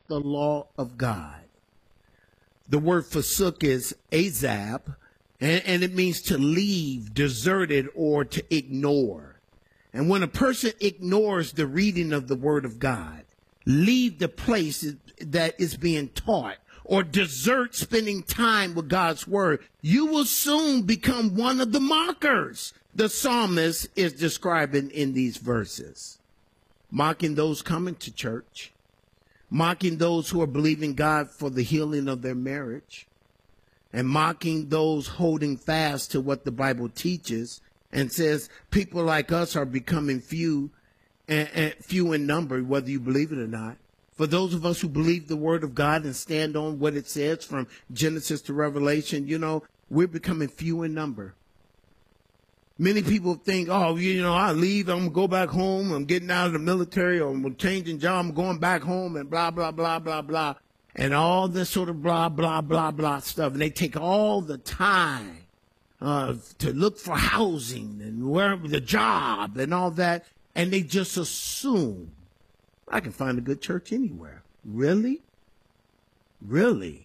the law of God. The word forsook is azab, and it means to leave, deserted, or to ignore. And when a person ignores the reading of the word of God, leave the place that is being taught, or desert spending time with God's word, you will soon become one of the mockers the psalmist is describing in these verses. Mocking those coming to church, mocking those who are believing God for the healing of their marriage, and mocking those holding fast to what the Bible teaches and says people like us are becoming few and few in number, whether you believe it or not. For those of us who believe the word of God and stand on what it says from Genesis to Revelation, we're becoming few in number. Many people think, oh, I leave, I'm going to go back home, I'm getting out of the military, or I'm changing job, I'm going back home, and blah, blah, blah, blah, blah, and all this sort of blah, blah, blah, blah stuff. And they take all the time to look for housing and where the job and all that, and they just assume I can find a good church anywhere. Really? Really?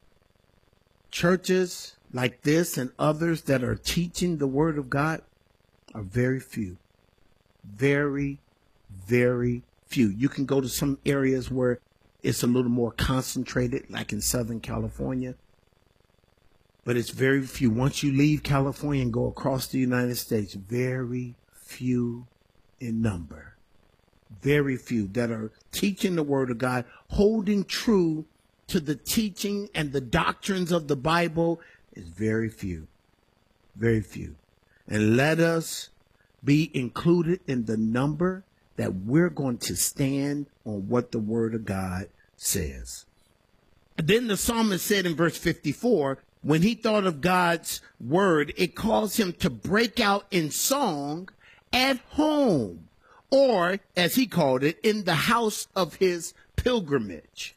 Churches like this and others that are teaching the word of God are very few. Very, very few. You can go to some areas where it's a little more concentrated, like in Southern California, but it's very few. Once you leave California and go across the United States, very few in number. Very few that are teaching the word of God, holding true to the teaching and the doctrines of the Bible is very few. Very few. And let us be included in the number that we're going to stand on what the word of God says. Then the psalmist said in verse 54, when he thought of God's word, it caused him to break out in song at home, or, as he called it, in the house of his pilgrimage.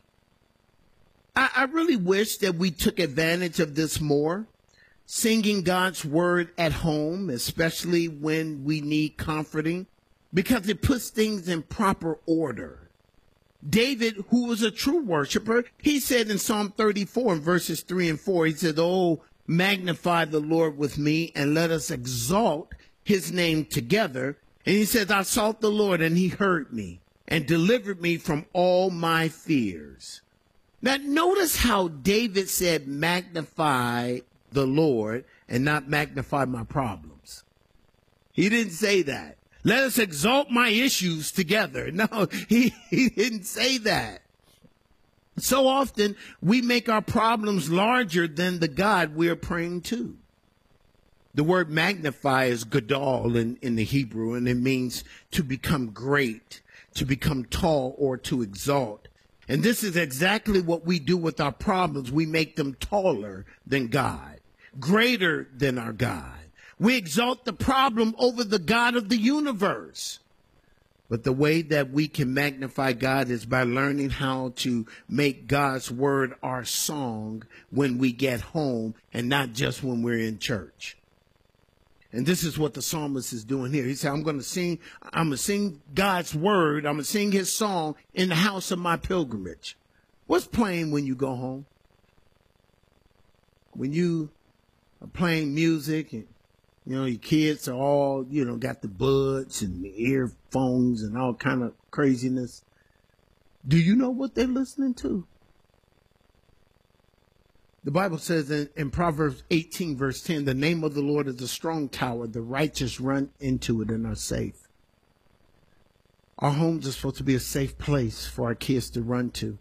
I really wish that we took advantage of this more, singing God's word at home, especially when we need comforting, because it puts things in proper order. David, who was a true worshiper, he said in Psalm 34, verses 3 and 4, he said, oh, magnify the Lord with me, and let us exalt his name together. And he says, I sought the Lord, and he heard me and delivered me from all my fears. Now, notice how David said, magnify the Lord and not magnify my problems. He didn't say that. Let us exalt my issues together. No, he didn't say that. So often we make our problems larger than the God we're praying to. The word magnify is gadol in the Hebrew, and it means to become great, to become tall, or to exalt. And this is exactly what we do with our problems. We make them taller than God, greater than our God. We exalt the problem over the God of the universe. But the way that we can magnify God is by learning how to make God's word our song when we get home and not just when we're in church. And this is what the psalmist is doing here. He said, I'm going to sing God's word. I'm going to sing his song in the house of my pilgrimage. What's playing when you go home? When you are playing music and, your kids are all, got the buds and the earphones and all kind of craziness. Do you know what they're listening to? The Bible says in Proverbs 18, verse 10, the name of the Lord is a strong tower. The righteous run into it and are safe. Our homes are supposed to be a safe place for our kids to run to.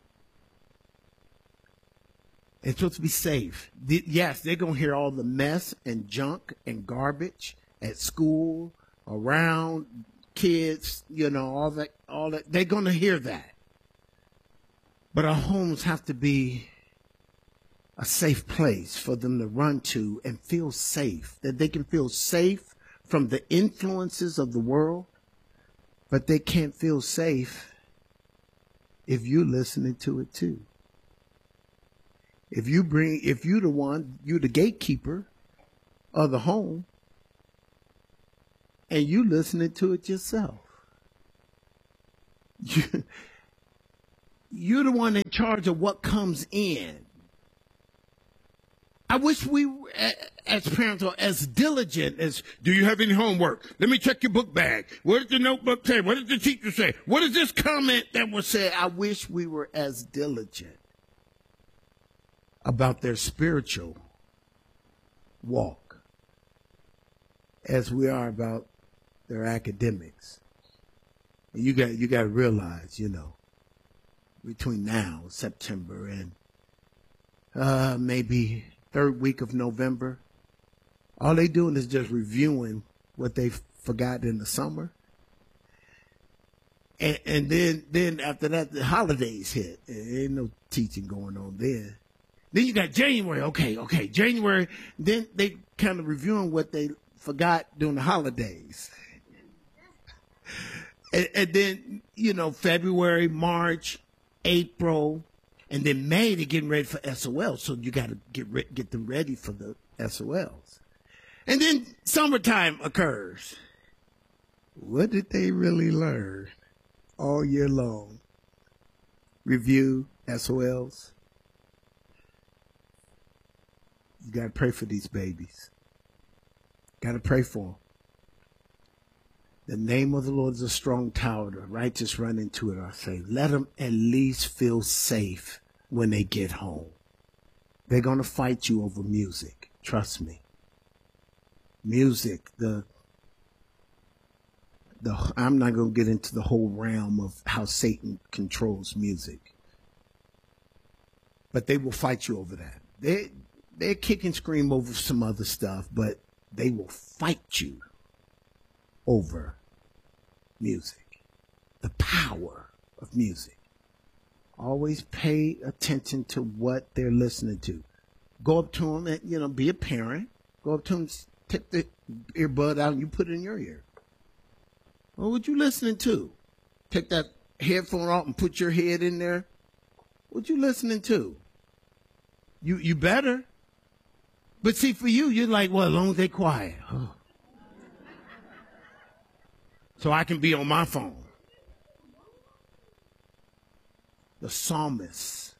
It's supposed to be safe. Yes, they're going to hear all the mess and junk and garbage at school, around kids, all that. They're going to hear that. But our homes have to be a safe place for them to run to and feel safe, that they can feel safe from the influences of the world, but they can't feel safe if you're listening to it too. If you're the gatekeeper of the home and you listening to it yourself, You're the one in charge of what comes in. I wish we, as parents, are as diligent as, do you have any homework? Let me check your book bag. What did the notebook say? What did the teacher say? What is this comment that was said? I wish we were as diligent about their spiritual walk as we are about their academics. You got to realize, between now, September, and maybe third week of November, all they doing is just reviewing what they forgot in the summer. And then after that, the holidays hit. There ain't no teaching going on then. Then you got January. Okay, January. Then they kind of reviewing what they forgot during the holidays. And then, February, March, April, and then May, they're getting ready for SOL. So you got to get them ready for the SOLs. And then summertime occurs. What did they really learn all year long? Review, SOLs. You got to pray for these babies. Got to pray for them. The name of the Lord is a strong tower. The righteous run into it. I say, let them at least feel safe when they get home. They're going to fight you over music. Trust me. Music, I'm not going to get into the whole realm of how Satan controls music. But they will fight you over that. They kick and scream over some other stuff, but they will fight you over music. The power of music. Always pay attention to what they're listening to. Go up to them and, be a parent. Go up to them, take the earbud out and you put it in your ear. Well, what you listening to? Take that headphone off and put your head in there. What you listening to? You better. But see, for you, you're like, well, as long as they quiet. Oh. So I can be on my phone. The psalmist,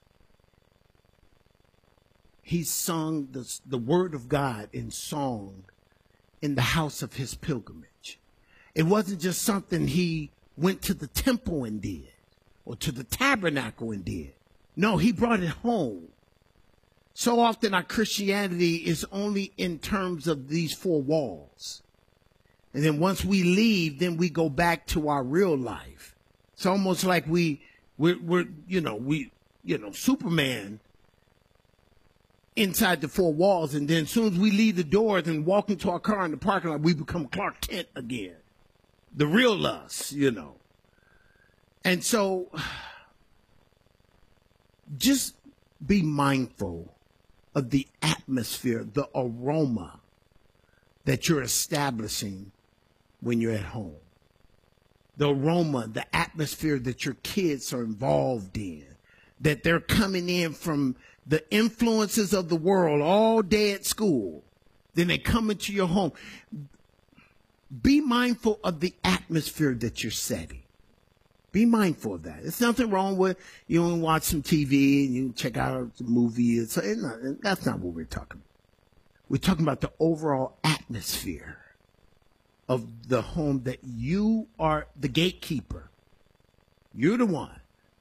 he sung the word of God in song in the house of his pilgrimage. It wasn't just something he went to the temple and did or to the tabernacle and did. No, he brought it home. So often our Christianity is only in terms of these four walls. And then once we leave, then we go back to our real life. It's almost like we're Superman inside the four walls. And then as soon as we leave the doors and walk into our car in the parking lot, we become Clark Kent again. The real us, And so just be mindful of the atmosphere, the aroma that you're establishing when you're at home. The aroma, the atmosphere that your kids are involved in, that they're coming in from the influences of the world all day at school. Then they come into your home. Be mindful of the atmosphere that you're setting. Be mindful of that. There's nothing wrong with you can watch some TV and you can check out a movie. That's not what we're talking about. We're talking about the overall atmosphere of the home that you are the gatekeeper. You're the one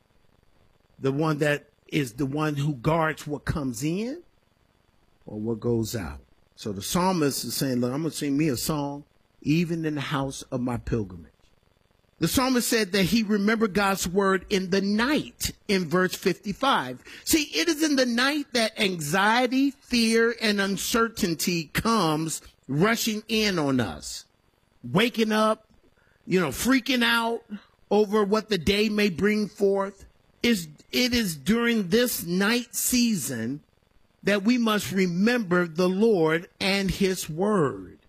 that is the one who guards what comes in or what goes out. So the psalmist is saying, look, I'm going to sing me a song even in the house of my pilgrimage. The psalmist said that he remembered God's word in the night in verse 55. See, it is in the night that anxiety, fear, and uncertainty comes rushing in on us. Waking up, freaking out over what the day may bring forth. It is during this night season that we must remember the Lord and his word.